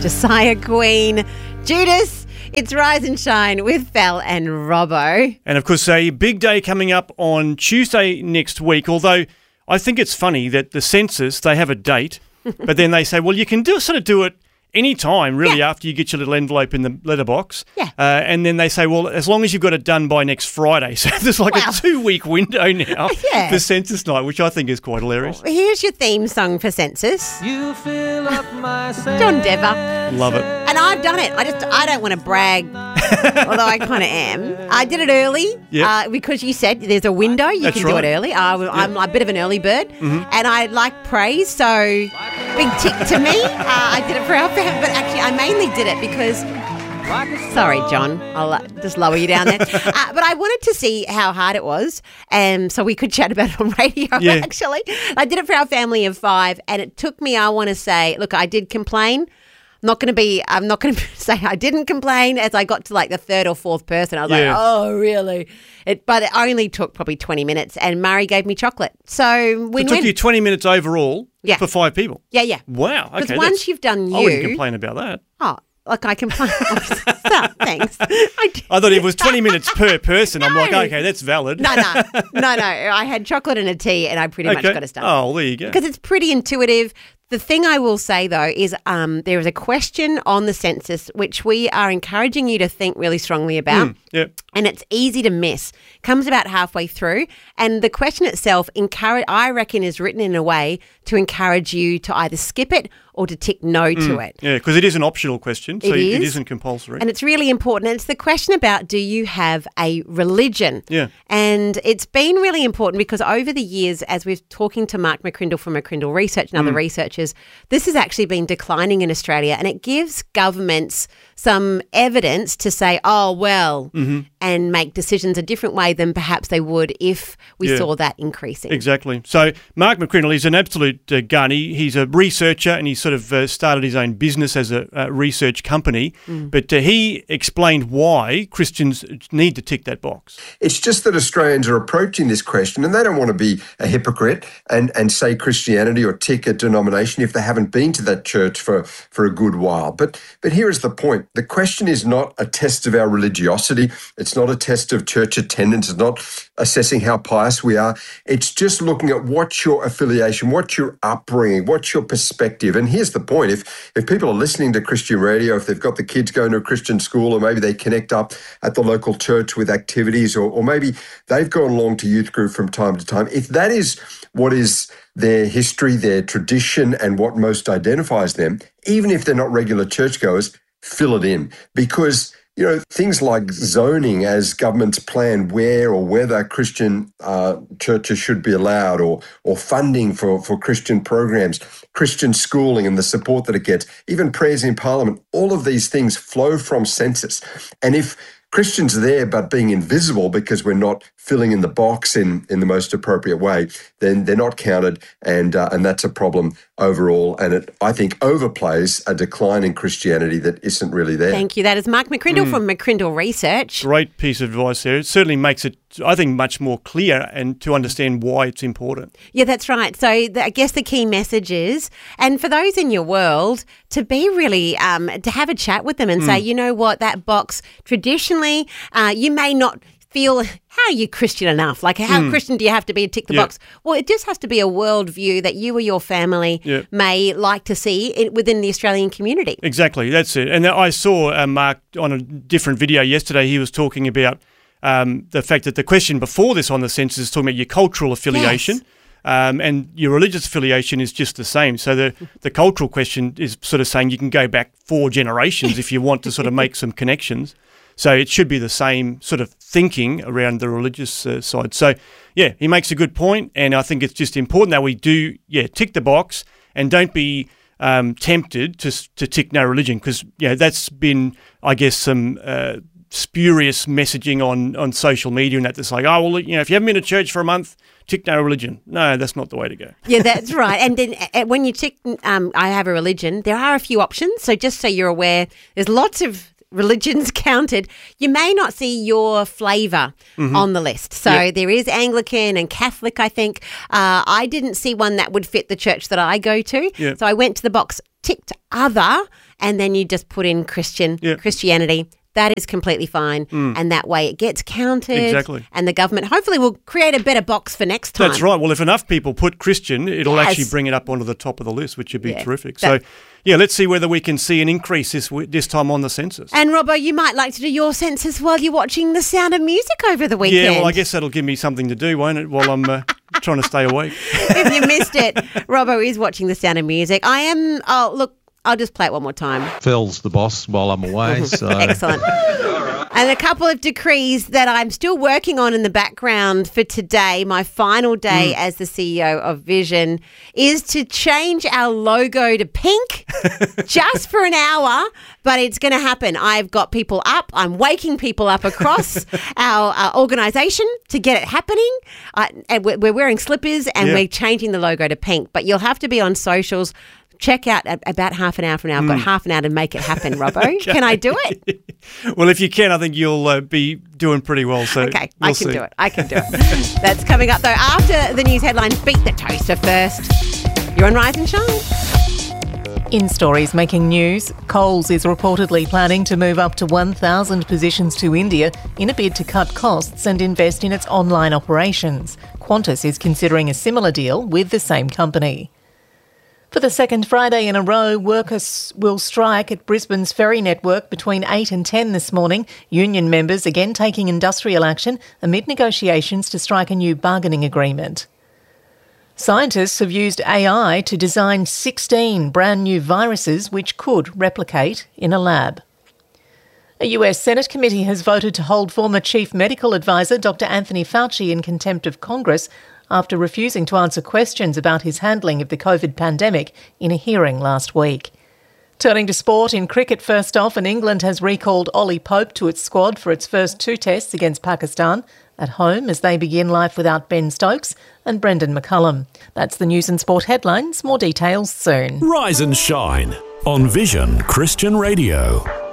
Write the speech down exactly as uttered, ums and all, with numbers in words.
Josiah Queen, Judas. It's Rise and Shine with Fel and Robbo. And of course, a big day coming up on Tuesday next week, although I think it's funny that the census, they have a date, but then they say, well, you can do sort of do it any time, really, yeah. after you get your little envelope in the letterbox. Yeah. Uh, and then they say, well, as long as you've got it done by next Friday. So there's like wow. a two-week window now yeah. for census night, which I think is quite hilarious. Well, here's your theme song for census. You fill up my John Dever. Love it. And I've done it. I just I don't want to brag, although I kind of am. I did it early yep. uh, because you said there's a window. You That's can right. do it early. I, I'm yep. a bit of an early bird, mm-hmm. and I like praise, so big tick to me. Uh, I did it for our family, but actually I mainly did it because... Sorry, John. I'll uh, just lower you down there. uh, but I wanted to see how hard it was, and so we could chat about it on radio, yeah. actually. I did it for our family of five, and it took me, I want to say, look, I did complain. Not going to be, I'm not going to say I didn't complain as I got to like the third or fourth person. I was yeah. like, oh, really? It, but it only took probably twenty minutes, and Murray gave me chocolate. So win-win. It took you twenty minutes overall yeah. for five people? Yeah, yeah. Wow. Okay. Because once you've done you. I wouldn't complain about that. Oh, like I complain. Stop, thanks. I, I thought it was twenty minutes per person. No. I'm like, okay, that's valid. No, no, no, no. I had chocolate and a tea, and I pretty okay. much got us done. Oh, there you go. Because it's pretty intuitive. The thing I will say, though, is um, there is a question on the census which we are encouraging you to think really strongly about. Mm, yeah. And it's easy to miss. Comes about halfway through. And the question itself, encourage, I reckon, is written in a way to encourage you to either skip it or to tick no mm, to it. Yeah, because it is an optional question, so it, is. it isn't compulsory. And it's really important. And it's the question about, do you have a religion? Yeah. And it's been really important because over the years, as we're talking to Mark McCrindle from McCrindle Research and other mm. researchers, this has actually been declining in Australia, and it gives governments some evidence to say, oh, well, mm-hmm. and make decisions a different way than perhaps they would if we yeah. saw that increasing. Exactly. So Mark McCrindle, he's an absolute uh, gun. He, he's a researcher, and he's sort of uh, started his own business as a uh, research company. Mm. But uh, he explained why Christians need to tick that box. It's just that Australians are approaching this question, and they don't want to be a hypocrite and, and say Christianity or tick a denomination if they haven't been to that church for, for a good while. But but here is the point. The question is not a test of our religiosity. It's not a test of church attendance. It's not assessing how pious we are. It's just looking at what's your affiliation, what's your upbringing, what's your perspective. And here's the point. If if people are listening to Christian radio, if they've got the kids going to a Christian school, or maybe they connect up at the local church with activities, or, or maybe they've gone along to youth group from time to time, if that is what is their history, their tradition, and what most identifies them, even if they're not regular churchgoers, fill it in. Because, you know, things like zoning as governments plan where or whether Christian uh, churches should be allowed, or or funding for, for Christian programs, Christian schooling and the support that it gets, even prayers in Parliament, all of these things flow from census. And if Christians are there but being invisible because we're not filling in the box in, in the most appropriate way, then they're not counted, and uh, and that's a problem overall. And it, I think, overplays a decline in Christianity that isn't really there. Thank you. That is Mark McCrindle mm. from McCrindle Research. Great piece of advice there. It certainly makes it, I think, much more clear and to understand why it's important. Yeah, that's right. So the, I guess the key message is, and for those in your world, to be really, um, to have a chat with them and mm. say, you know what, that box, traditionally, uh, you may not feel, how are you Christian enough? Like, how mm. Christian do you have to be to tick the yep. box? Well, it just has to be a worldview that you or your family yep. may like to see in, within the Australian community. Exactly, that's it. And I saw uh, Mark on a different video yesterday. He was talking about um, the fact that the question before this on the census is talking about your cultural affiliation. Yes. Um, and your religious affiliation is just the same. So the, the cultural question is sort of saying you can go back four generations if you want to sort of make some connections. So it should be the same sort of thinking around the religious uh, side. So, yeah, he makes a good point, and I think it's just important that we do, yeah, tick the box and don't be um, tempted to to tick no religion, because, yeah, that's been, I guess, some uh, spurious messaging on, on social media, and that it's like, oh, well, you know, if you haven't been to church for a month, tick no religion. No, that's not the way to go. Yeah, that's right. And then uh, when you tick, um, I have a religion, there are a few options. So just so you're aware, there's lots of religions counted. You may not see your flavour mm-hmm. on the list. So yep. there is Anglican and Catholic, I think. Uh, I didn't see one that would fit the church that I go to. Yep. So I went to the box ticked other, and then you just put in Christian, Yeah. Christianity. That is completely fine. Mm. And that way it gets counted. Exactly. And the government hopefully will create a better box for next time. That's right. Well, if enough people put Christian, it'll Yes. actually bring it up onto the top of the list, which would be Yeah. terrific. That- So, yeah, let's see whether we can see an increase this w- this time on the census. And Robbo, you might like to do your census while you're watching The Sound of Music over the weekend. Yeah, well, I guess that'll give me something to do, won't it, while I'm uh, trying to stay awake. If you missed it, Robbo is watching The Sound of Music. I am, oh, look, I'll just play it one more time. Phil's the boss while I'm away. So. Excellent. And a couple of decrees that I'm still working on in the background for today, my final day Mm. as the C E O of Vision, is to change our logo to pink just for an hour, but it's going to happen. I've got people up. I'm waking people up across our, our organisation to get it happening. Uh, and we're, we're wearing slippers and Yeah. we're changing the logo to pink, but you'll have to be on socials. Check out at about half an hour from now. I've got half an hour to make it happen, Robbo. Can I do it? Well, if you can, I think you'll uh, be doing pretty well. So Okay, we'll I can see. do it. I can do it. That's coming up, though, after the news headlines. Beat the toaster first. You're on Rise and Shine. In stories making news, Coles is reportedly planning to move up to one thousand positions to India in a bid to cut costs and invest in its online operations. Qantas is considering a similar deal with the same company. For the second Friday in a row, workers will strike at Brisbane's ferry network between eight and ten this morning. Union members again taking industrial action amid negotiations to strike a new bargaining agreement. Scientists have used A I to design sixteen brand new viruses which could replicate in a lab. A U S Senate committee has voted to hold former Chief Medical Advisor Doctor Anthony Fauci in contempt of Congress after refusing to answer questions about his handling of the COVID pandemic in a hearing last week. Turning to sport, in cricket first off, and England has recalled Ollie Pope to its squad for its first two tests against Pakistan at home as they begin life without Ben Stokes and Brendan McCullum. That's the news and sport headlines. More details soon. Rise and Shine on Vision Christian Radio.